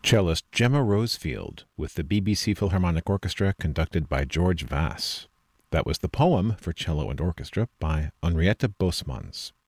Cellist Gemma Rosefield with the BBC Philharmonic Orchestra conducted by George Vass. That was the poem for cello and orchestra by Henriette Bosmans.